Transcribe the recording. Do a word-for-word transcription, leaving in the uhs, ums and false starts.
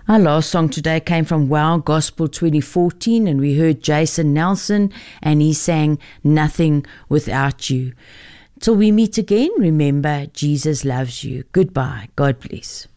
Our last song today came from Wow Gospel twenty fourteen, and we heard Jason Nelson, and he sang Nothing Without You. Till we meet again, remember, Jesus loves you. Goodbye. God bless.